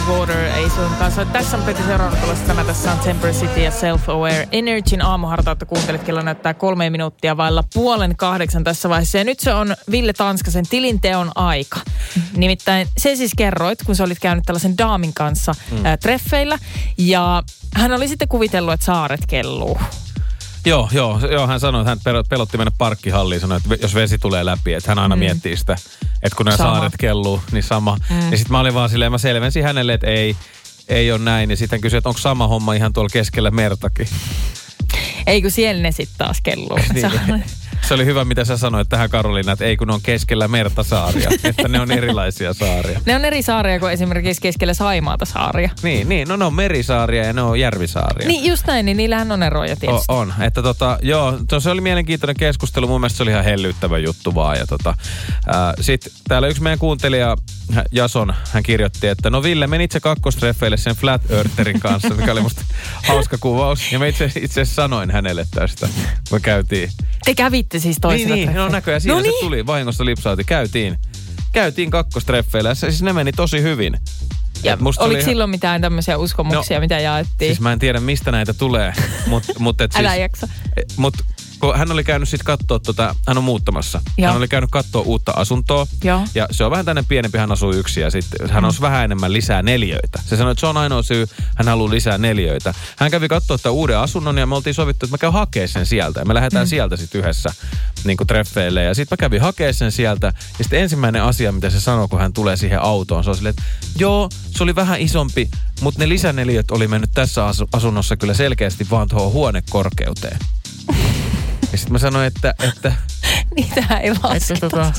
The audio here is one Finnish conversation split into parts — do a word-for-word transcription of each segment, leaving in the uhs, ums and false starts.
Water ei suinkaan soita. Tässä on Peti seuraavana tulossa tämä. Tässä on Temper City ja Self-Aware. Energyn aamuhartautta kuuntelit, kello näyttää kolme minuuttia vailla puolen kahdeksan tässä vaiheessa. Ja nyt se on Ville Tanskasen tilinteon aika. Mm-hmm. Nimittäin se siis kerroit, kun sä olit käynyt tällaisen daamin kanssa mm. ää, treffeillä. Ja hän oli sitten kuvitellut, että saaret kelluu. Joo, joo, joo, hän sanoi, että hän pelotti mennä parkkihalliin, sanoi, että jos vesi tulee läpi, että hän aina mm. miettii sitä, että kun nämä saaret kelluu, niin sama. Mm. Ja sitten mä olin vaan silleen, mä selvensin hänelle, että ei, ei ole näin. Ja sitten kysyin, että onko sama homma ihan tuolla keskellä mertakin. Ei kun siellä ne sitten taas kelluu. niin, se oli hyvä, mitä sä sanoit tähän Karoliina, että ei kun ne on keskellä mertasaaria, että ne on erilaisia saaria. Ne on eri saaria kuin esimerkiksi keskellä Saimaata saaria. Niin, niin, no ne on merisaaria ja ne on järvisaaria. Niin just näin, niin niillähän on eroja tietysti. O, on, että tota, joo, se oli mielenkiintoinen keskustelu, mun mielestä se oli ihan hellyttävä juttu vaan. Ja tota, ää, sit täällä yksi meidän kuuntelija, Jason, hän kirjoitti, että no Ville, menit sä kakkostreffeille sen Flat Eartherin kanssa, mikä oli musta hauska kuvaus. Ja mä itse, itse asiassa sanoin hänelle tästä, me käytiin. Te kävitte siis toisella Niin, niin, no näköjään siinä no niin. se tuli, vahingossa lipsauti, käytiin. Käytiin kakkostreffeillä ja siis ne meni tosi hyvin. Ja oliko ihan... silloin mitään tämmöisiä uskomuksia, no, mitä jaettiin? Siis mä en tiedä, mistä näitä tulee, mutta mut, et siis... Älä jaksa. Mut, kun hän oli käynyt sitten katsoa, tota, hän on muuttamassa. Joo. Hän oli käynyt katsoa uutta asuntoa. Joo. Ja se on vähän tänne pienempi, hän asuu yksin ja sitten hän mm. on vähän enemmän lisää neliöitä. Se sanoi, että se on ainoa syy, hän haluaa lisää neliöitä. Hän kävi katsoa tämän uuden asunnon ja me oltiin sovittu, että mä käyn hakemaan sen sieltä. Ja me lähdetään mm. sieltä sitten yhdessä niin kuin treffeille. Ja sitten mä kävin hakemaan sen sieltä. Ja sitten ensimmäinen asia, mitä se sanoi, kun hän tulee siihen autoon, se on silleen, että joo, se oli vähän isompi, mutta ne lisäneliöt oli mennyt tässä asunnossa kyllä selkeästi vaan tuohon huonekorkeuteen. Ja sitten mä sanoin, että... että niitä ei lasketa. Tota,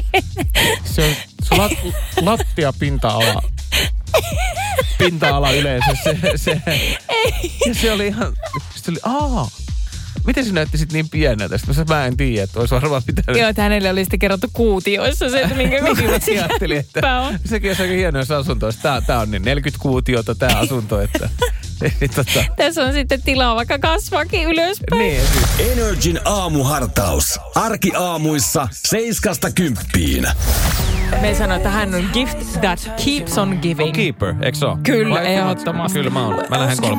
se on se lat, lattiapinta-ala. Pinta-ala yleensä. Se, se, ei. Ja se oli ihan... Se oli, aah, miten se näytti sitten niin pieneltä? Sitten mä en tiedä, että olisi varmaan pitänyt... Joo, että hänelle oli sitten kerrottu kuutioissa se, että minkä kokoinen ajattelin, että on. Sekin olisi aika hieno, jos asunto olisi. Tää, tää on niin neljäkymmentä kuutiota tämä asunto, että... Tota. Tässä on sitten tilaa vaikka kasvaakin ylöspäin. Niin, siis. Energin aamuhartaus. Arkiaamuissa seiskasta kymppiin. Me sanoin, että hän on gift that keeps on giving. On keeper, eikö se ole? Kyllä, ehdottomasti. Kyllä mä oon. Mä lähden kolme.